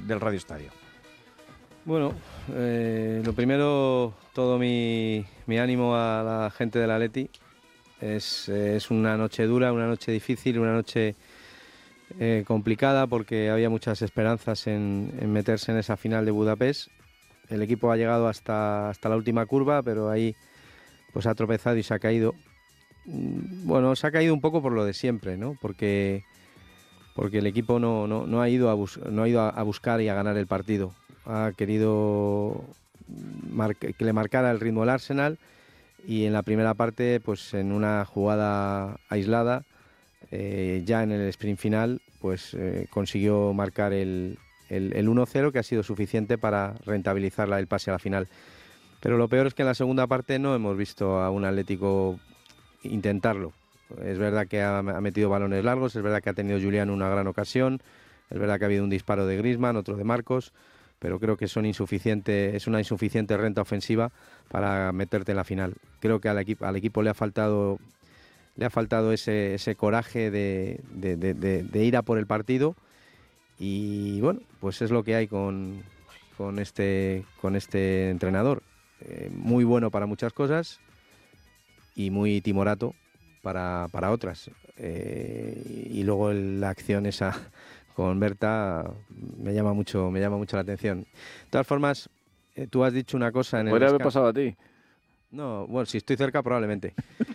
del Radio Estadio. Bueno, lo primero, todo mi ánimo a la gente del Atleti. Es una noche dura, una noche difícil, una noche complicada, porque había muchas esperanzas en meterse en esa final de Budapest. El equipo ha llegado hasta la última curva, pero ahí pues ha tropezado y se ha caído. Bueno, se ha caído un poco por lo de siempre, ¿no? Porque el equipo no ha ido a buscar y a ganar el partido. Ha querido que le marcara el ritmo el Arsenal, y en la primera parte, pues en una jugada aislada, ya en el sprint final, pues consiguió marcar el 1-0, que ha sido suficiente para rentabilizar el pase a la final. Pero lo peor es que en la segunda parte no hemos visto a un Atlético intentarlo. Es verdad que ha metido balones largos, es verdad que ha tenido Julián una gran ocasión, es verdad que ha habido un disparo de Griezmann, otro de Marcos, pero creo que es una insuficiente renta ofensiva para meterte en la final. Creo que al equipo le ha faltado ese coraje de ir a por el partido, y bueno, pues es lo que hay con este entrenador. Muy bueno para muchas cosas y muy timorato para otras. Y luego la acción esa con Berta me llama mucho la atención. De todas formas, tú has dicho una cosa en el ¿Podría haber pasado a ti? No, bueno, si estoy cerca probablemente.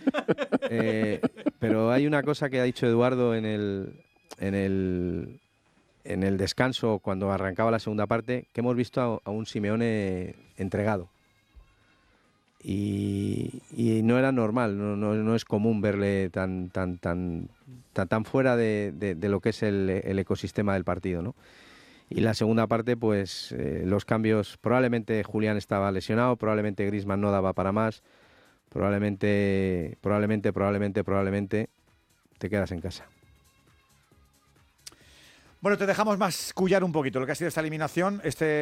Pero hay una cosa que ha dicho Eduardo en el descanso, cuando arrancaba la segunda parte, que hemos visto a un Simeone entregado. Y no era normal, no es común verle tan fuera de lo que es el ecosistema del partido, ¿no? Y la segunda parte, pues los cambios, probablemente Julián estaba lesionado, probablemente Griezmann no daba para más, probablemente te quedas en casa. Bueno, te dejamos mascullar un poquito lo que ha sido esta eliminación,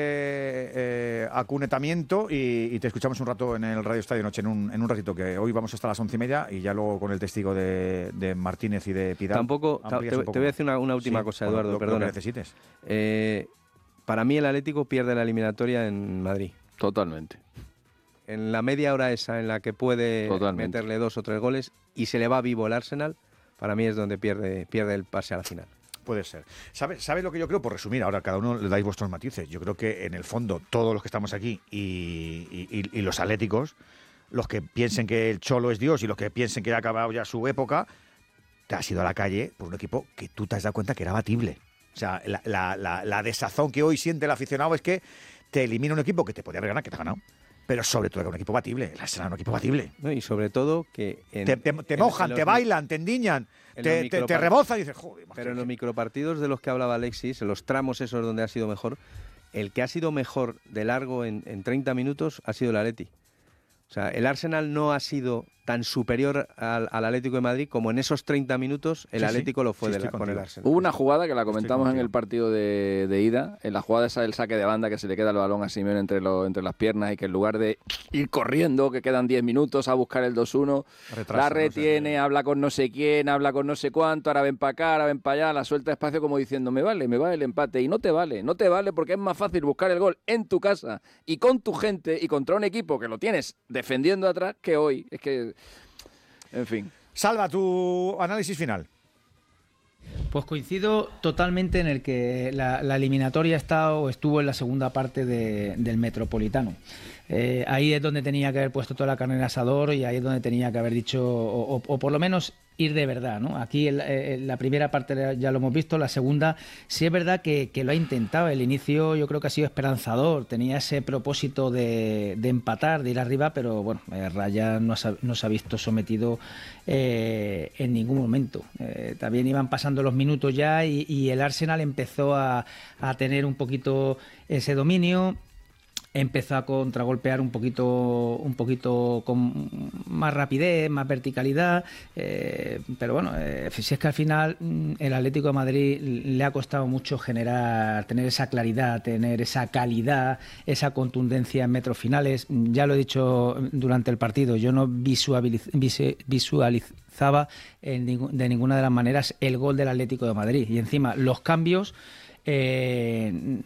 este acunetamiento, y te escuchamos un rato en el Radio Estadio Noche, en un ratito, que hoy vamos hasta las 11:30, y ya luego con el testigo de Martínez y de Pidal. Tampoco, te voy a decir una última cosa, Eduardo, perdona. Lo que necesites. Para mí el Atlético pierde la eliminatoria en Madrid. Totalmente. En la media hora esa en la que puede meterle 2 o 3 goles y se le va vivo el Arsenal, para mí es donde pierde el pase a la final. Puede ser. ¿Sabe lo que yo creo? Por resumir, ahora cada uno le dais vuestros matices. Yo creo que en el fondo todos los que estamos aquí y los atléticos, los que piensen que el Cholo es Dios y los que piensen que ha acabado ya su época, te has ido a la calle por un equipo que tú te has dado cuenta que era batible. O sea, la desazón que hoy siente el aficionado es que te elimina un equipo que te podía haber ganado, que te ha ganado, pero sobre todo que un equipo batible. El Arsenal es un equipo batible. No, y sobre todo que te mojan, te bailan, te endiñan, te rebozan y dices, joder. Pero en los micropartidos de los que hablaba Alexis, en los tramos esos donde ha sido mejor, el que ha sido mejor de largo en 30 minutos ha sido el Atleti. O sea, el Arsenal no ha sido tan superior al Atlético de Madrid como en esos 30 minutos el Atlético lo fue con el Arsenal. Hubo una jugada que la comentamos en el partido de ida, en la jugada esa del saque de banda, que se le queda el balón a Simeone entre las piernas, y que en lugar de ir corriendo, que quedan 10 minutos a buscar el 2-1, la retiene, habla con no sé quién, habla con no sé cuánto, ahora ven para acá, ahora ven para allá, la suelta despacio como diciendo, me vale el empate, y no te vale porque es más fácil buscar el gol en tu casa y con tu gente y contra un equipo que lo tienes defendiendo atrás que hoy. Es que, en fin. Salva, tu análisis final. Pues coincido totalmente en el que la eliminatoria estuvo en la segunda parte del Metropolitano. Ahí es donde tenía que haber puesto toda la carne en el asador, y ahí es donde tenía que haber dicho, o por lo menos ir de verdad, ¿no? Aquí la primera parte ya lo hemos visto, la segunda sí es verdad que lo ha intentado. El inicio yo creo que ha sido esperanzador, tenía ese propósito de empatar, de ir arriba, pero bueno, Raya no se ha visto sometido en ningún momento. También iban pasando los minutos ya y el Arsenal empezó a tener un poquito ese dominio. Empezó a contragolpear un poquito con más rapidez, más verticalidad, pero bueno, si es que al final el Atlético de Madrid le ha costado mucho tener esa claridad, tener esa calidad, esa contundencia en metros finales. Ya lo he dicho durante el partido, yo no visualizaba de ninguna de las maneras el gol del Atlético de Madrid, y encima los cambios